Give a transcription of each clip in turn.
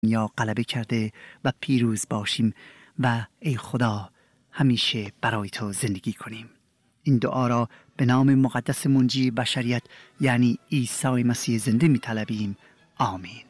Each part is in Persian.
یا غلبه کرده و پیروز باشیم و ای خدا همیشه برای تو زندگی کنیم. این دعا را به نام مقدس منجی بشریت یعنی عیسی مسیح زنده می طلبیم. آمین.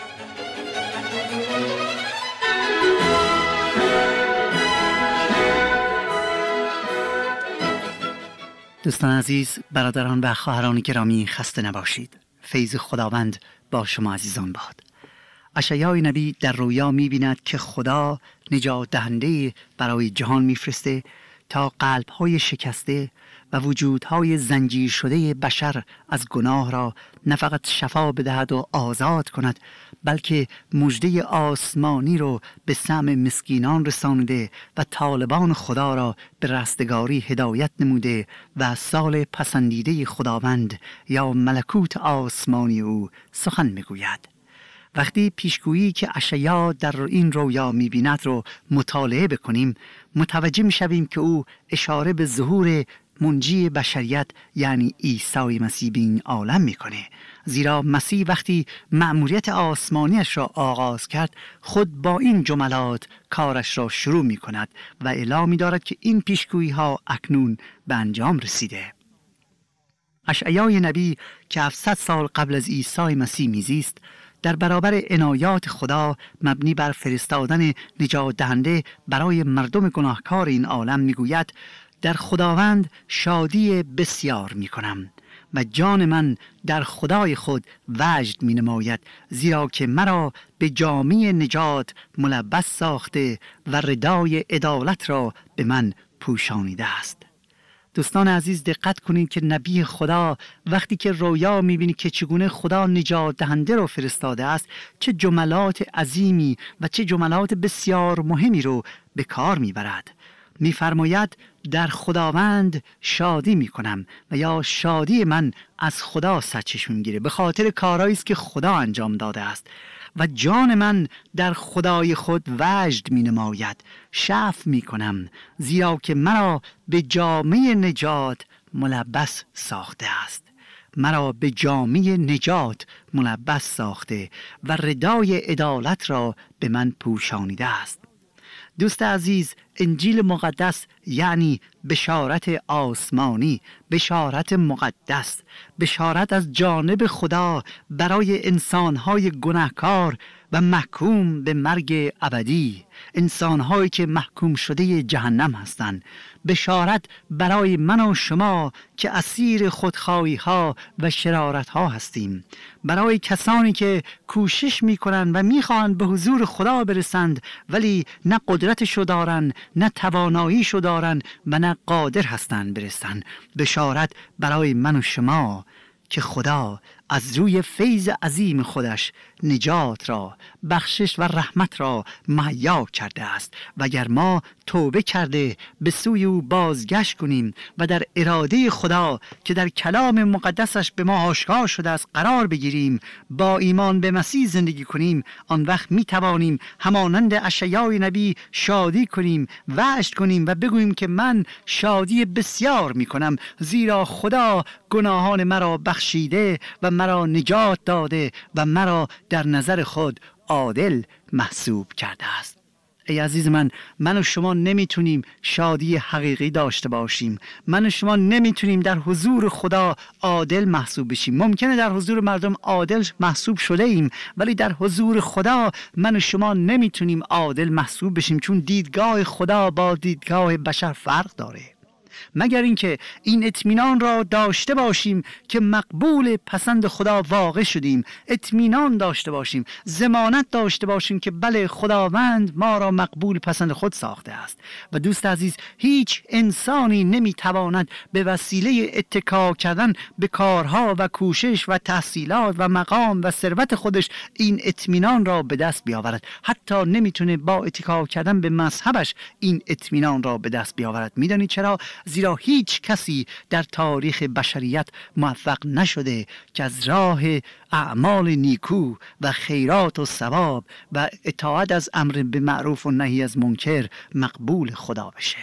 دوستان عزیز، برادران و خواهران گرامی، خسته نباشید. فیض خداوند با شما عزیزان باد. اشعیا نبی در رویا می‌بیند که خدا نجات دهنده برای جهان می‌فرسته تا قلب‌های شکسته و وجودهای زنجیر شده بشر از گناه را نه فقط شفا بدهد و آزاد کند، بلکه مژده آسمانی رو به سمع مسکینان رسانده و طالبان خدا را به رستگاری هدایت نموده و سال پسندیده خداوند یا ملکوت آسمانی او سخن میگوید. وقتی پیشگویی که اشعیا در این رویا می‌بیند رو مطالعه بکنیم، متوجه می‌شویم که او اشاره به ظهور منجی بشریت یعنی عیسی مسیح به این عالم میکنه. زیرا مسیح وقتی مأموریت آسمانیش را آغاز کرد، خود با این جملات کارش را شروع میکند و اعلام می‌دارد که این پیشگویی ها اکنون به انجام رسیده. اشعیای نبی که 700 سال قبل از عیسی مسیح میزیست، در برابر عنایات خدا مبنی بر فرستادن نجات دهنده برای مردم گناهکار این عالم میگوید: در خداوند شادی بسیار می کنم و جان من در خدای خود وجد می نماید، زیرا که مرا به جامه نجات ملبس ساخته و ردای عدالت را به من پوشانیده است. دوستان عزیز، دقت کنید که نبی خدا وقتی که رویا می‌بینی که چگونه خدا نجات دهنده رو فرستاده است، چه جملات عظیمی و چه جملات بسیار مهمی رو به کار می‌برد. می‌فرماید در خداوند شادی می‌کنم و یا شادی من از خدا سرچشمه می‌گیره، به خاطر کارهایی است که خدا انجام داده است و جان من در خدای خود وجد می نماید، شعف می کنم، زیرا که مرا به جامه نجات ملبس ساخته است. مرا به جامه نجات ملبس ساخته و ردای عدالت را به من پوشانیده است. دوست عزیز، انجیل مقدس یعنی بشارت آسمانی، بشارت مقدس، بشارت از جانب خدا برای انسانهای گناهکار و محکوم به مرگ ابدی، انسانهایی که محکوم شده جهنم هستند. بشارت برای من و شما که اسیر خودخواهی ها و شرارت ها هستیم، برای کسانی که کوشش می کنند و می خواهند به حضور خدا برسند ولی نه قدرتشو دارن، نه تواناییشو دارن و نه قادر هستند برسند. بشارت برای من و شما که خدا از روی فیض عظیم خودش نجات را، بخشش و رحمت را مهیا کرده است و اگر ما توبه کرده به سوی او بازگشت کنیم و در اراده خدا که در کلام مقدسش به ما آشکار شده است قرار بگیریم، با ایمان به مسیح زندگی کنیم، آن وقت می توانیم همانند اشعیای نبی شادی کنیم، وجد کنیم و بگوییم که من شادی بسیار می کنم، زیرا خدا گناهان مرا بخشیده و مرا نجات داده و مرا در نظر خود عادل محسوب کرده است. ای عزیز من و شما نمیتونیم شادی حقیقی داشته باشیم. من و شما نمیتونیم در حضور خدا عادل محسوب بشیم. ممکنه در حضور مردم عادل محسوب شده ایم، ولی در حضور خدا من و شما نمیتونیم عادل محسوب بشیم، چون دیدگاه خدا با دیدگاه بشر فرق داره. مگر اینکه این اطمینان را داشته باشیم که مقبول پسند خدا واقع شدیم، اطمینان داشته باشیم، ضمانت داشته باشیم که بله خداوند ما را مقبول پسند خود ساخته است. و دوست عزیز، هیچ انسانی نمیتواند به وسیله اتکا کردن به کارها و کوشش و تحصیلات و مقام و ثروت خودش این اطمینان را به دست بیاورد. حتی نمیتونه با اتکا کردن به مذهبش این اطمینان را به دست بیاورد. میدونید چرا؟ زیرا هیچ کسی در تاریخ بشریت موفق نشده که از راه اعمال نیکو و خیرات و ثواب و اطاعت از امر به معروف و نهی از منکر مقبول خدا بشه،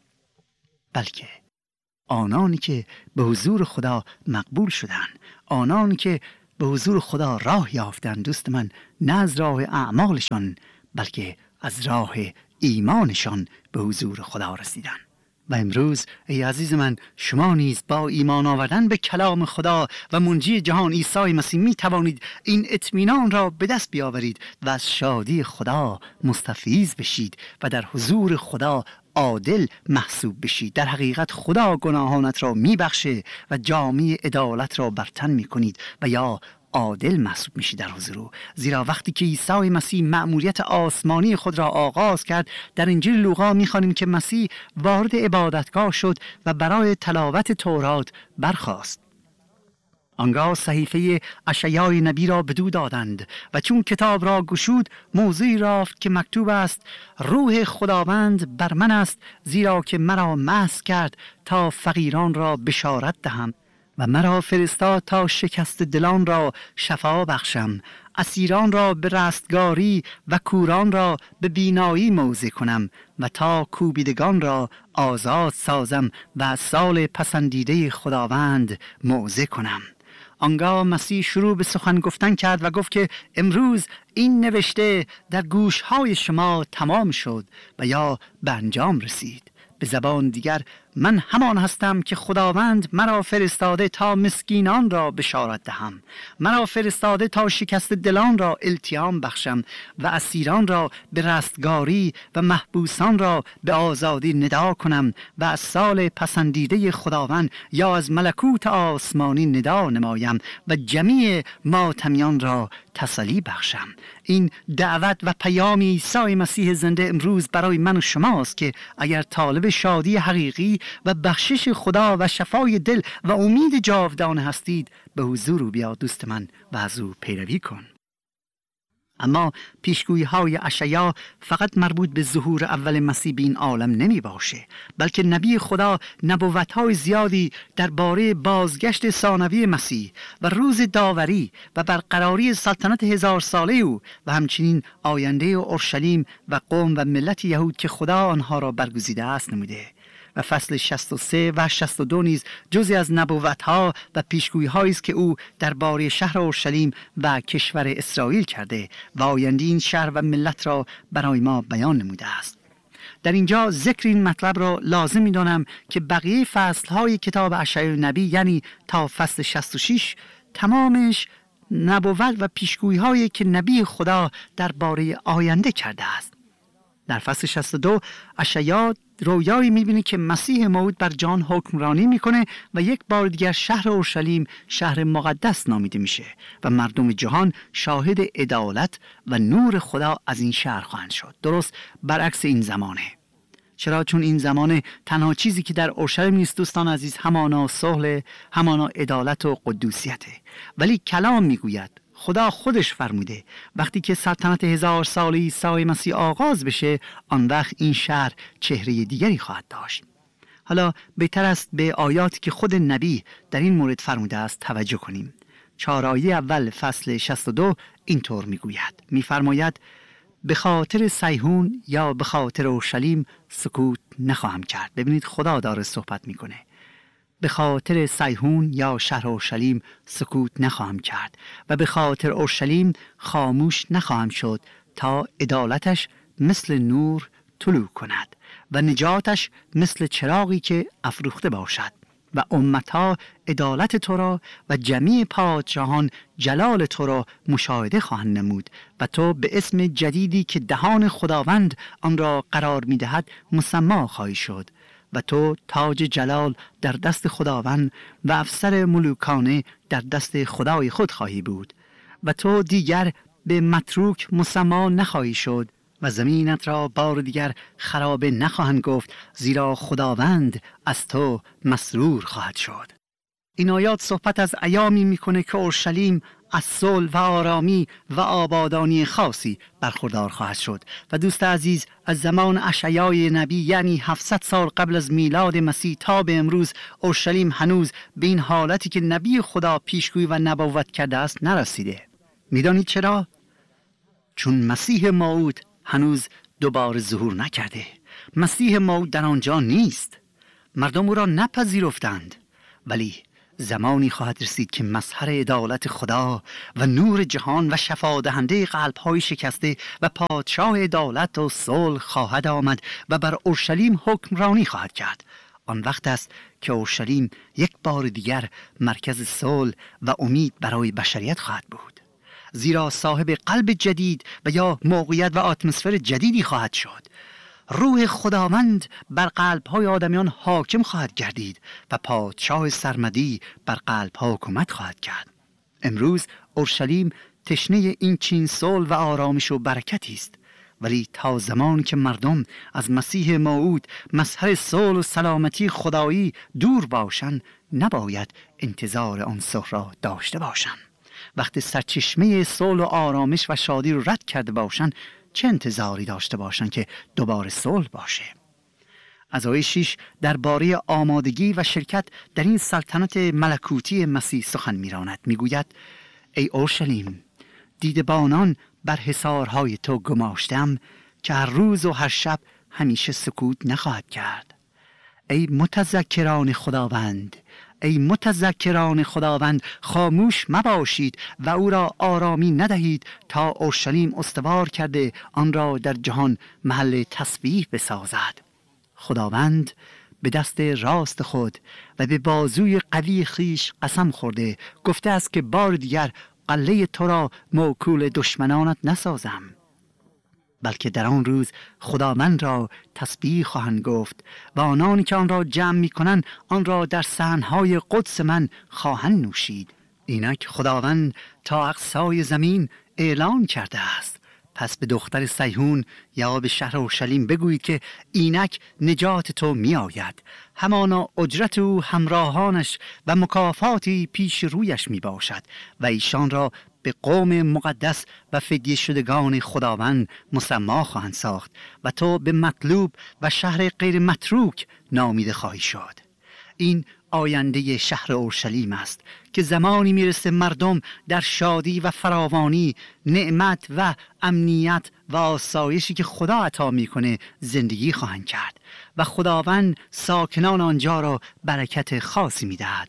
بلکه آنانی که به حضور خدا مقبول شدن، آنانی که به حضور خدا راه یافتند دوست من، نه از راه اعمالشان بلکه از راه ایمانشان به حضور خدا رسیدن. و امروز ای عزیز من، شما نیز با ایمان آوردن به کلام خدا و منجی جهان عیسی مسیح می توانید این اطمینان را به دست بیاورید و از شادی خدا مستفیض بشید و در حضور خدا عادل محسوب بشید. در حقیقت خدا گناهانت را می بخشه و جامه عدالت را بر تن می کنید و یا عادل محسوب میشی در حضور او. زیرا وقتی که عیسی مسیح مأموریت آسمانی خود را آغاز کرد، در انجیل لوقا میخوانیم که مسیح وارد عبادتگاه شد و برای تلاوت تورات برخاست. آنگاه صحیفه اشعیای نبی را بدو دادند و چون کتاب را گشود، موضوعی یافت که مکتوب است: روح خداوند بر من است، زیرا که مرا مسح کرد تا فقیران را بشارت دهم و مرا فرستاد تا شکست دلان را شفا بخشم، اسیران را به رستگاری و کوران را به بینایی موعظه کنم و تا کوبیدگان را آزاد سازم و از سال پسندیده خداوند موعظه کنم. آنگاه مسیح شروع به سخن گفتن کرد و گفت که امروز این نوشته در گوشهای شما تمام شد و یا به انجام رسید. به زبان دیگر، من همان هستم که خداوند مرا فرستاده تا مسکینان را بشارت دهم، مرا فرستاده تا شکست دلان را التیام بخشم و اسیران را به رستگاری و محبوسان را به آزادی ندا کنم و از سال پسندیده خداوند یا از ملکوت آسمانی ندا نمایم و جمیع ماتمیان را تسلی بخشم. این دعوت و پیام عیسی مسیح زنده امروز برای من و شماست که اگر طالب شادی حقیقی و بخشش خدا و شفای دل و امید جاودانه هستید، به حضور او بیا دوست من و از او پیروی کن. اما پیشگویی های اشعیا فقط مربوط به ظهور اول مسیح به این عالم نمی باشه، بلکه نبی خدا نبوت های زیادی درباره بازگشت ثانوی مسیح و روز داوری و برقراری سلطنت 1000 ساله او و همچنین آینده اورشلیم و قوم و ملت یهود که خدا آنها را برگزیده است نموده. و فصل 63 و 62 نیز جزئی از نبوت‌ها و پیشگویی‌هایی است که او درباره شهر اورشلیم و کشور اسرائیل کرده و آینده این شهر و ملت را برای ما بیان نموده است. در اینجا ذکر این مطلب را لازم می‌دانم که بقیه فصل‌های کتاب اشعیا نبی، یعنی تا فصل 66، تمامش نبوت و پیشگویی‌هایی که نبی خدا درباره آینده کرده است. در فصل 62 اشعیا رویایی می‌بینه که مسیح موعود بر جهان حکمرانی میکنه و یک بار دیگر شهر اورشلیم شهر مقدس نامیده میشه و مردم جهان شاهد عدالت و نور خدا از این شهر خواهند شد. درست برعکس این زمانه. چرا؟ چون این زمانه تنها چیزی که در اورشلیم نیست دوستان عزیز همانا صلح، همانا عدالت و قدوسیته. ولی کلام میگوید، خدا خودش فرموده وقتی که سلطنت 1000 ساله عیسی مسیح آغاز بشه، آن وقت این شهر چهره دیگری خواهد داشت. حالا بهتر است به آیاتی که خود نبی در این مورد فرموده است توجه کنیم. 4 آیه اول فصل 62 اینطور میگوید، میفرماید: به خاطر صیهون یا به خاطر اورشلیم سکوت نخواهم کرد. ببینید خدا داره صحبت میکنه. به خاطر صیهون یا شهر اورشلیم سکوت نخواهم کرد و به خاطر اورشلیم خاموش نخواهم شد تا عدالتش مثل نور طلوع کند و نجاتش مثل چراغی که افروخته باشد و امتها عدالت تو را و جمیع پادشاهان جلال تو را مشاهده خواهند نمود و تو به اسم جدیدی که دهان خداوند آن را قرار می‌دهد مسما خواهی شد و تو تاج جلال در دست خداوند و افسر ملوکانه در دست خدای خود خواهی بود و تو دیگر به متروک مسما نخواهی شد و زمینت را بار دیگر خرابه نخواهند گفت، زیرا خداوند از تو مسرور خواهد شد. این آیات صحبت از ایامی میکنه که اورشلیم از صلح و آرامی و آبادانی خاصی برخوردار خواهد شد و دوست عزیز، از زمان اشعیای نبی یعنی 700 سال قبل از میلاد مسیح تا به امروز اورشلیم هنوز به این حالتی که نبی خدا پیشگویی و نبوت کرده است نرسیده. میدانید چرا؟ چون مسیح موعود هنوز دوباره ظهور نکرده. مسیح موعود در آنجا نیست. مردم او را نپذیرفتند، ولی زمانی خواهد رسید که مظهر عدالت خدا و نور جهان و شفا دهنده قلب‌های شکسته و پادشاه عدالت و صلح خواهد آمد و بر اورشلیم حکمرانی خواهد کرد. آن وقت است که اورشلیم یک بار دیگر مرکز صلح و امید برای بشریت خواهد بود، زیرا صاحب قلب جدید و یا موقعیت و اتمسفر جدیدی خواهد شد. روح خداوند بر قلب‌های آدمیان حاکم خواهد گردید و پادشاه سرمدی بر قلب‌ها حکومت خواهد کرد. امروز اورشلیم تشنه این چین صلح و آرامش و برکتی است، ولی تا زمان که مردم از مسیح موعود مظهر صلح و سلامتی خدایی دور باشند، نباید انتظار آن صلح را داشته باشند. وقتی سرچشمه صلح و آرامش و شادی رو رد کرده باشند، چه انتظاری داشته باشند که دوباره صلح باشه؟ از آیه 6 درباره آمادگی و شرکت در این سلطنت ملکوتی مسیح سخن می‌راند. میگوید ای اورشلیم، دیدبانان بر حصارهای تو گماشتم که هر روز و هر شب همیشه سکوت نخواهد کرد. ای متذکران خداوند، ای متذکران خداوند، خاموش مباشید و او را آرامی ندهید تا اورشلیم استوار کرده آن را در جهان محل تسبیح بسازد. خداوند به دست راست خود و به بازوی قوی خیش قسم خورده، گفته است که بار دیگر قلعه تو را موکول دشمنانت نسازم، بلکه در آن روز خداوند را تسبیح خواهند گفت و آنانی که آن را جمع می کنند آن را در صحنهای قدس من خواهند نوشید. اینک خداوند تا اقصای زمین اعلان کرده است. پس به دختر صیهون یا به شهر اورشلیم بگویید که اینک نجات تو می آید، همانا اجرت او همراهانش و مکافاتی پیش رویش می باشد و ایشان را به قوم مقدس و فدیه شدگان خداوند مسما خواهند ساخت و تو به مطلوب و شهر غیر متروک نامیده خواهی شد. این آینده شهر اورشلیم است که زمانی میرسه مردم در شادی و فراوانی، نعمت و امنیت و آسایشی که خدا عطا میکنه زندگی خواهند کرد و خداوند ساکنان آنجا را برکت خاصی میدهد.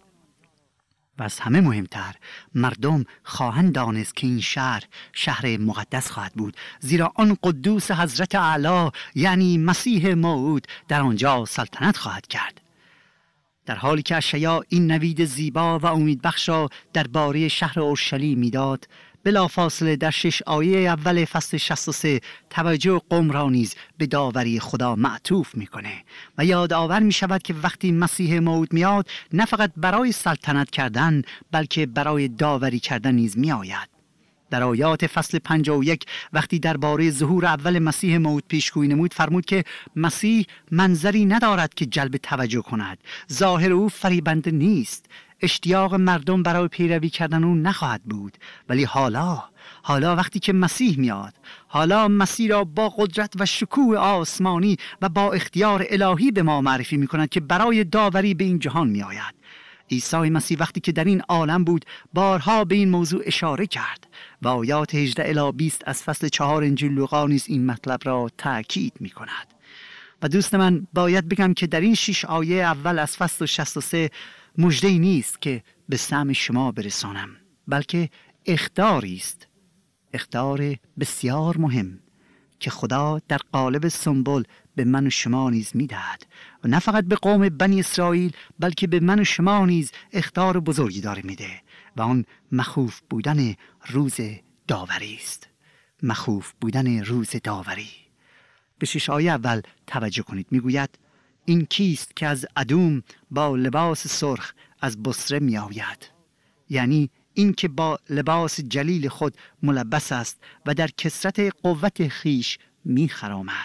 و از همه مهمتر مردم خواهند دانست که این شهر مقدس خواهد بود، زیرا آن قدوس حضرت اعلی یعنی مسیح موعود در آنجا سلطنت خواهد کرد. در حالی که اشعیا این نوید زیبا و امیدبخش را درباره شهر اورشلیم میداد، بلافاصله در 6 آیه اول فصل 63 توجه قوم را نیز به داوری خدا معطوف میکنه و یادآور میشود که وقتی مسیح موعود میاد نه فقط برای سلطنت کردن بلکه برای داوری کردن نیز میآید. در آیات فصل 51 وقتی درباره ظهور اول مسیح موعود پیشگویی نمود، فرمود که مسیح منظری ندارد که جلب توجه کند، ظاهر او فریبنده نیست، اشتیاق مردم برای پیروی کردن او نخواهد بود. ولی حالا وقتی که مسیح میاد، حالا مسیح را با قدرت و شکوه آسمانی و با اختیار الهی به ما معرفی میکند که برای داوری به این جهان میآید. عیسی مسیح وقتی که در این عالم بود بارها به این موضوع اشاره کرد و آیات 18 الی 20 از فصل 4 انجیل لوقا نیز این مطلب را تأکید می کند. و دوست من باید بگم که در این 6 آیه اول از فصل 63 مژده‌ای نیست که به سمع شما برسانم، بلکه اخطاری است، اخطار بسیار مهم که خدا در قالب سنبل به من و شما نیز میدهد و نه فقط به قوم بنی اسرائیل بلکه به من و شما نیز اخطار بزرگی داره میده و آن مخوف بودن روز داوری است. مخوف بودن روز داوری. به 6 آیه اول توجه کنید. میگوید این کیست که از ادوم با لباس سرخ از بصره می آید؟ یعنی این که با لباس جلیل خود ملبس است و در کثرت قوت خیش می خرامد.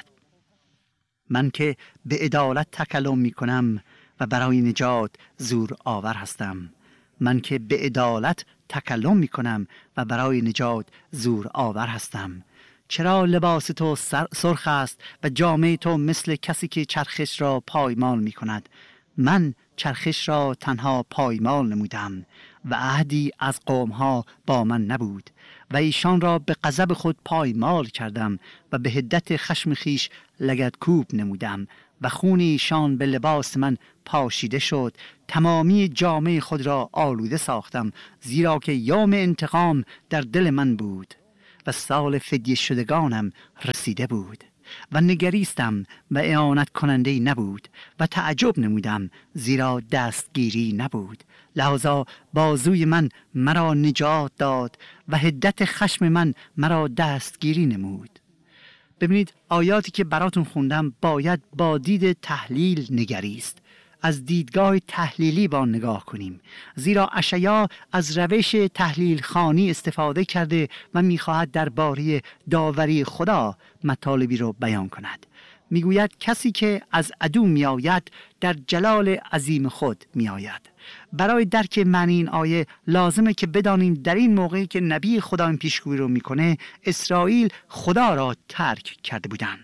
من که به عدالت تکلم می کنم و برای نجات زور آور هستم. من که به عدالت تکلم می کنم و برای نجات زور آور هستم. چرا لباس تو سرخ است و جامه تو مثل کسی که چرخش را پایمال می کند؟ من چرخش را تنها پایمال نمودم و عهدی از قومها با من نبود و ایشان را به غضب خود پایمال کردم و به حدت خشم خیش لگدکوب نمودم و خون ایشان به لباس من پاشیده شد. تمامی جامعه خود را آلوده ساختم، زیرا که یوم انتقام در دل من بود و سال فدیه شدگانم رسیده بود. و نگریستم و اعانت کننده نبود و تعجب نمودم، زیرا دستگیری نبود. لحاظا بازوی من مرا نجات داد و حدت خشم من مرا دستگیری نمود. ببینید، آیاتی که براتون خوندم باید با دید تحلیل نگریست. از دیدگاه تحلیلی با نگاه کنیم، زیرا اشعیا از روش تحلیل خوانی استفاده کرده و میخواهد درباره داوری خدا مطالبی رو بیان کند. میگوید کسی که از عدو میآید در جلال عظیم خود میآید. برای درک معنی این آیه لازمه که بدانیم در این موقعی که نبی خدا این پیشگویی رو میکنه، اسرائیل خدا را ترک کرده بودند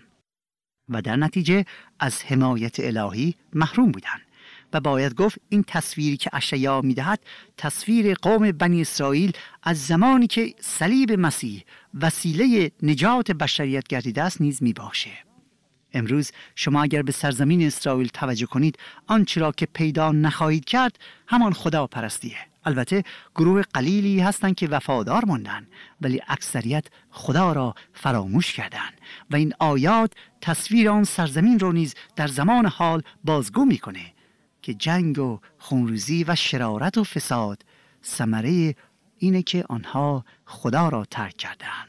و در نتیجه از حمایت الهی محروم بودند. و باید گفت این تصویری که اشعیا میدهد تصویر قوم بنی اسرائیل از زمانی که صلیب مسیح وسیله نجات بشریت گردیده است نیز میباشه. امروز شما اگر به سرزمین اسرائیل توجه کنید، آنچه را که پیدا نخواهید کرد همان خدا پرستیه. البته گروه قلیلی هستند که وفادار ماندن، ولی اکثریت خدا را فراموش کردند و این آیات تصویر آن سرزمین رو نیز در زمان حال بازگو میکنه که جنگ و خونریزی و شرارت و فساد ثمره اینه که آنها خدا را ترک کردند.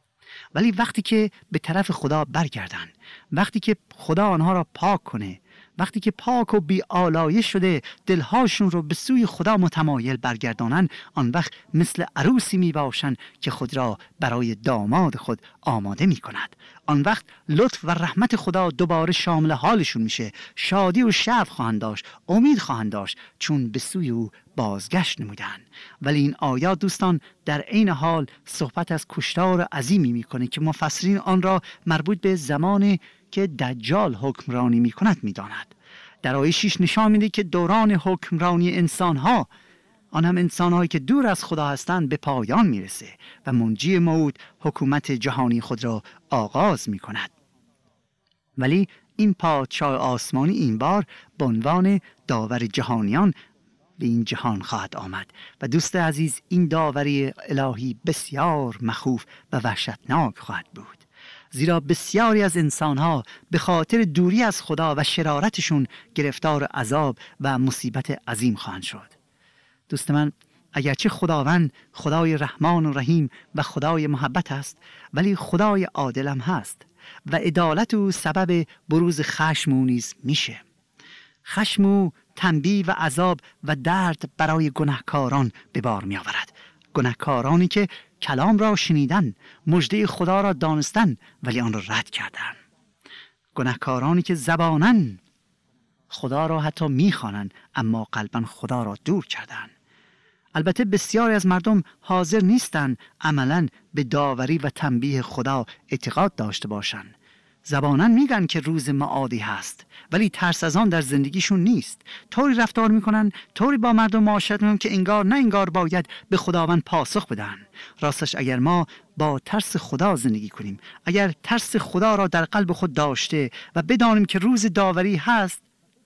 ولی وقتی که به طرف خدا برگردن، وقتی که خدا آنها را پاک کنه، وقتی که پاک و بی آلایش شده دلهاشون رو به سوی خدا متمایل برگردانن، آن وقت مثل عروسی می باشن که خود را برای داماد خود آماده می کند. آن وقت لطف و رحمت خدا دوباره شامل حالشون میشه. شادی و شعف خواهند داشت، امید خواهند داشت، چون به سوی او بازگشت نمودن. ولی این آیات دوستان در عین حال صحبت از کشتار عظیمی میکنه که مفسرین آن را مربوط به زمانی که دجال حکمرانی میکند میداند. در آیه 6 نشان میده که دوران حکمرانی انسانها، آن هم انسانهایی که دور از خدا هستند، به پایان میرسه و منجی موعود حکومت جهانی خود را آغاز میکند. ولی این پادشاه آسمانی این بار به عنوان داور جهانیان به این جهان خواهد آمد و دوست عزیز، این داوری الهی بسیار مخوف و وحشتناک خواهد بود، زیرا بسیاری از انسانها به خاطر دوری از خدا و شرارتشون گرفتار عذاب و مصیبت عظیم خواهند شد. دوست من، اگرچه خداوند خدای رحمان و رحیم و خدای محبت است، ولی خدای عادل هم هست و عدالت او سبب بروز خشم او نیز میشه. خشم او تنبیه و عذاب و درد برای گناهکاران به بار می آورد. گناهکارانی که کلام را شنیدن، مژده خدا را دانستن ولی آن را رد کردن. گناهکارانی که زبانن خدا را حتی میخوانند اما قلبا خدا را دور کردن. البته بسیاری از مردم حاضر نیستند عملا به داوری و تنبیه خدا اعتقاد داشته باشند. زباناً میگن که روز معادی هست، ولی ترس از آن در زندگیشون نیست. طوری رفتار میکنن، طوری با مردم معاشرت میکنن که انگار نه انگار باید به خداوند پاسخ بدن. راستش اگر ما با ترس خدا زندگی کنیم، اگر ترس خدا را در قلب خود داشته و بدانیم که روز داوری هست،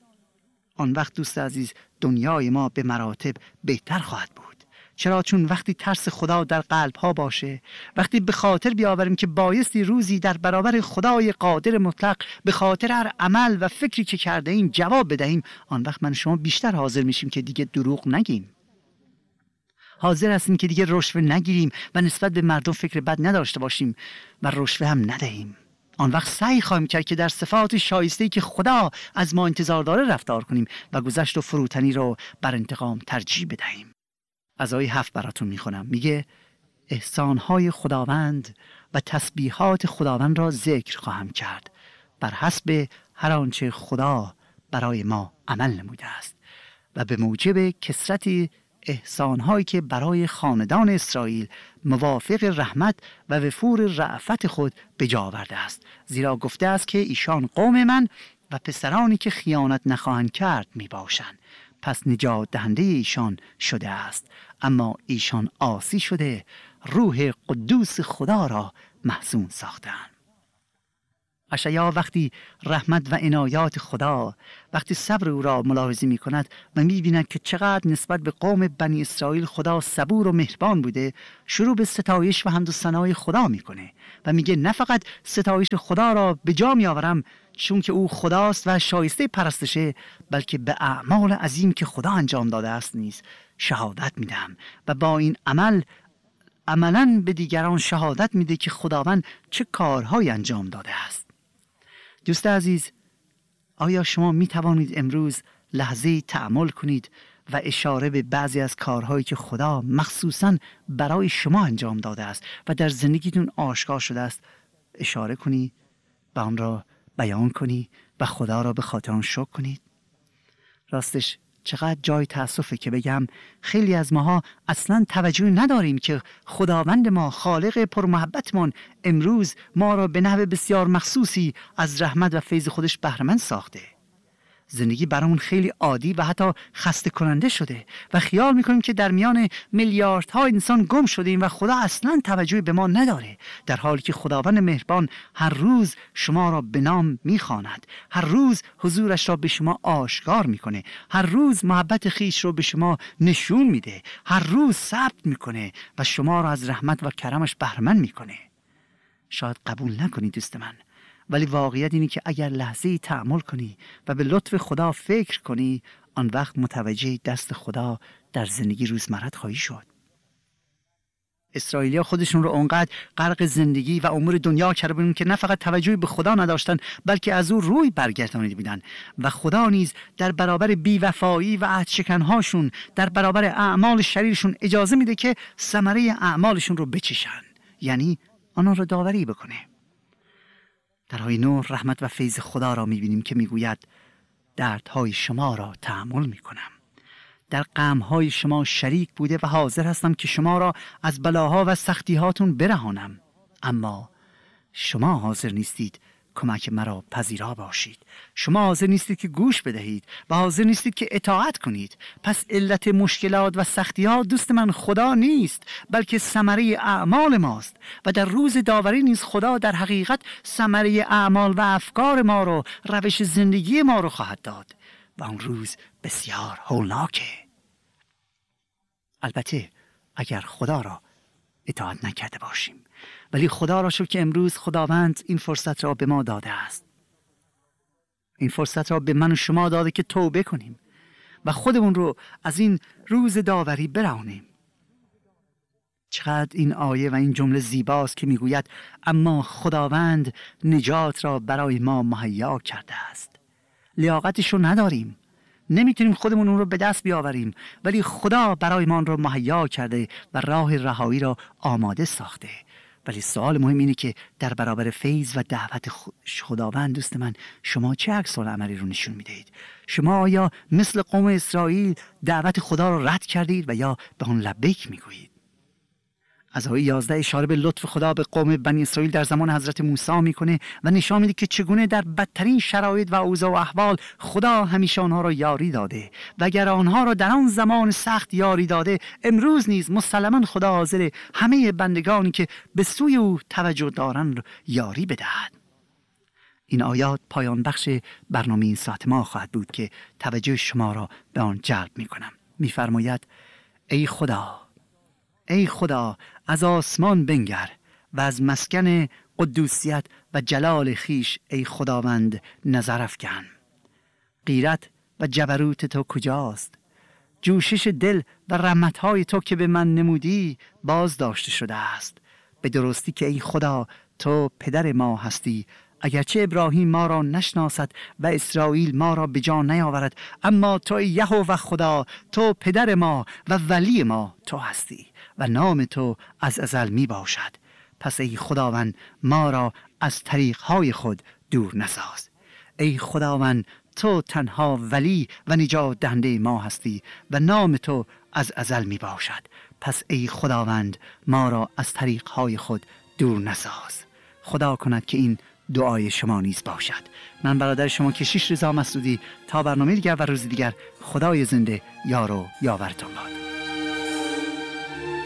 آن وقت دوست عزیز دنیای ما به مراتب بهتر خواهد بود. چرا؟ چون وقتی ترس خدا در قلب ها باشه، وقتی به خاطر بیاوریم که بایستی روزی در برابر خدای قادر مطلق به خاطر هر عمل و فکری که کرده ایم جواب بدهیم، آن وقت من شما بیشتر حاضر میشیم که دیگه دروغ نگیم. حاضر هستیم که دیگه رشوه نگیریم و نسبت به مردم فکر بد نداشته باشیم و رشوه هم ندهیم. آن وقت سعی خواهیم کرد که در صفات شایسته‌ای که خدا از ما انتظار داره رفتار کنیم و گذشت و فروتنی رو بر انتقام ترجیح بدهیم. از آیه 7 براتون میخونم. میگه احسانهای خداوند و تسبیحات خداوند را ذکر خواهم کرد بر حسب هر آنچه خدا برای ما عمل نموده است و به موجب کثرت احسانهایی که برای خاندان اسرائیل موافق رحمت و وفور رأفت خود به جا آورده است. زیرا گفته است که ایشان قوم من و پسرانی که خیانت نخواهند کرد می باشند. پس نجات دهنده ایشان شده است، اما ایشان عاصی شده روح قدوس خدا را محزون ساختند. اشعیا وقتی رحمت و عنایات خدا، وقتی صبر او را ملاحظه می کند و می بیند که چقدر نسبت به قوم بنی اسرائیل خدا صبور و مهربان بوده، شروع به ستایش و حمد و ثنای خدا میکنه و میگه نه فقط ستایش خدا را به جا می آورم چون که او خداست و شایسته پرستشه، بلکه به اعمال عظیم که خدا انجام داده است نیز شهادت میدم و با این عملاً به دیگران شهادت میده که خداوند چه کارهایی انجام داده است. دوست عزیز، آیا شما می توانید امروز لحظه‌ای تأمل کنید و اشاره به بعضی از کارهایی که خدا مخصوصاً برای شما انجام داده است و در زندگیتون آشکار شده است اشاره کنی و آن را بیان کنی و خدا را به خاطر آن شکر کنید؟ راستش چقدر جای تأسفه که بگم خیلی از ماها اصلا توجه نداریم که خداوند ما، خالق پرمحبتمان، امروز ما را به نحو بسیار مخصوصی از رحمت و فیض خودش بهره‌مند ساخته. زندگی برامون خیلی عادی و حتی خسته کننده شده و خیال میکنیم که در میان میلیاردها انسان گم شدیم و خدا اصلا توجهی به ما نداره، در حالی که خداوند مهربان هر روز شما را به نام میخواند، هر روز حضورش را به شما آشکار میکنه، هر روز محبت خیش رو به شما نشون میده، هر روز ثبت میکنه و شما را از رحمت و کرمش بهره‌مند میکنه. شاید قبول نکنید دوست من، ولی واقعیت اینه که اگر لحظه‌ای تأمل کنی و به لطف خدا فکر کنی، آن وقت متوجه دست خدا در زندگی روزمرت خواهی شد. اسرائیلی‌ها خودشون رو اونقدر غرق زندگی و امور دنیا کرده بودن که نه فقط توجهی به خدا نداشتن بلکه از او روی برگردانیده بودن و خدا نیز در برابر بی‌وفایی و عهدشکن‌هاشون، در برابر اعمال شریرشون اجازه میده که ثمره اعمالشون رو بچشن، یعنی آنها رو داوری بکنه. در آیه 9 رحمت و فیض خدا را می‌بینیم که میگوید دردهای شما را تحمل می‌کنم، در غم‌های شما شریک بوده و حاضر هستم که شما را از بلاها و سختی‌هاتون برهانم، اما شما حاضر نیستید کمک مرا پذیرا باشید. شما حاضر نیستید که گوش بدهید و حاضر نیستید که اطاعت کنید. پس علت مشکلات و سختی‌ها دوست من خدا نیست بلکه ثمره اعمال ماست و در روز داوری نیز خدا در حقیقت ثمره اعمال و افکار ما رو، روش زندگی ما رو خواهد داد و اون روز بسیار هولناکه. البته اگر خدا را اطاعت نکرده باشیم، ولی خدا را شکر که امروز خداوند این فرصت را به ما داده است. این فرصت را به من و شما داده که توبه کنیم و خودمون رو از این روز داوری برهانیم. چقدر این آیه و این جمله زیباست که میگوید اما خداوند نجات را برای ما مهیا کرده است. لیاقتش رو نداریم، نمیتونیم خودمون اون رو به دست بیاوریم، ولی خدا برای ما رو مهیا کرده و راه رهایی را آماده ساخته. ولی سوال مهم اینه که در برابر فیض و دعوت خداوند دوست من شما چه عکس‌العملی رو نشون میدهید؟ شما آیا مثل قوم اسرائیل دعوت خدا رو رد کردید و یا به آن لبیک میگویید؟ از آیه 11 اشاره به لطف خدا به قوم بنی اسرائیل در زمان حضرت موسی میکنه و نشان میده که چگونه در بدترین شرایط و اوضاع و احوال خدا همیشه آنها را یاری داده و اگر آنها را در آن زمان سخت یاری داده، امروز نیز مسلماً خدا حاضر همه بندگانی که به سوی او توجه دارند یاری بدهد. این آیات پایان بخش برنامه این ساعت ما خواهد بود که توجه شما را به آن جلب میکنم. میفرماید ای خدا از آسمان بنگر و از مسکن قدوسیت و جلال خیش ای خداوند نظر افکن. غیرت و جبروت تو کجاست؟ جوشش دل و رحمتهای تو که به من نمودی باز داشته شده است. به درستی که ای خدا تو پدر ما هستی، اگرچه ابراهیم ما را نشناسد و اسرائیل ما را به جان نیاورد، اما تو یهوه خدا، تو پدر ما و ولی ما تو هستی و نام تو از ازل می باشد. پس ای خداوند ما را از طریقهای خود دور نساز. ای خداوند تو تنها ولی و نجات دهنده ما هستی و نام تو از ازل می باشد. پس ای خداوند ما را از طریقهای خود دور نساز. خدا کند که این دعای شما نیز باشد. من برادر شما کشیش رضا مسعودی، تا برنامه دیگر و روز دیگر، خدای زنده یار و یاورتان باد.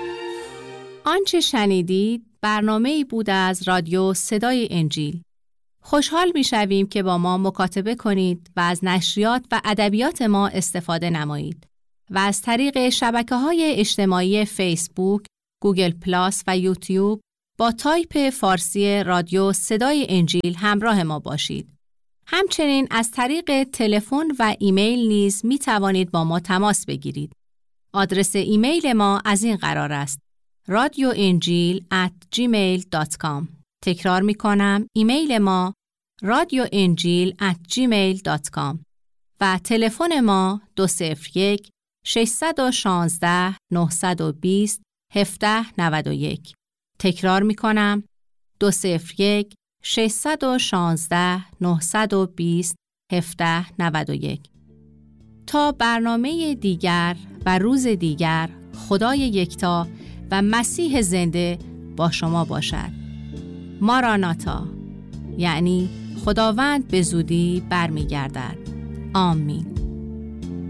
آنچه شنیدید برنامه‌ای بود از رادیو صدای انجیل. خوشحال می‌شویم که با ما مکاتبه کنید و از نشریات و ادبیات ما استفاده نمایید و از طریق شبکه‌های اجتماعی فیسبوک، گوگل پلاس و یوتیوب با تایپ فارسی رادیو صدای انجیل همراه ما باشید. همچنین از طریق تلفن و ایمیل نیز می توانید با ما تماس بگیرید. آدرس ایمیل ما از این قرار است: radioenjil@gmail.com. تکرار می کنم، ایمیل ما radioenjil@gmail.com و تلفن ما 201 616 920 1791. تکرار می کنم، 201 616 920 1791. تا برنامه دیگر و روز دیگر، خدای یکتا و مسیح زنده با شما باشد. ماراناتا، یعنی خداوند به زودی برمیگردد. آمین.